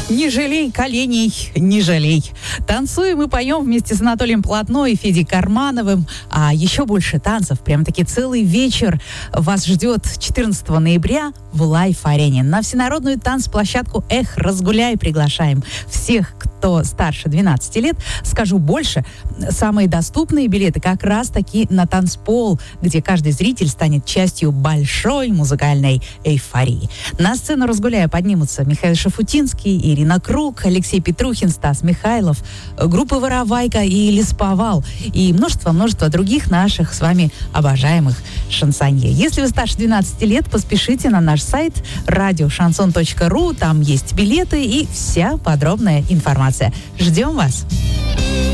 Не жалей коленей, не жалей. Танцуем и поем вместе с Анатолием Полотно и Федей Кармановым. А еще больше танцев. Прям-таки целый вечер вас ждет 14 ноября в Лайф-арене. На всенародную танцплощадку «Эх, разгуляй» приглашаем всех, кто старше 12 лет. Скажу больше, самые доступные билеты как раз-таки на танцпол, где каждый зритель станет частью большой музыкальной эйфории. На сцену «Разгуляя» поднимутся Михаил Шафутинский, Ирина Круг, Алексей Петрухин, Стас Михайлов, группа «Воровайка» и «Лесповал» и множество других наших с вами обожаемых шансонье. Если вы старше 12 лет, поспешите на наш сайт radioshanson.ru, там есть билеты и вся подробная информация. Ждем вас!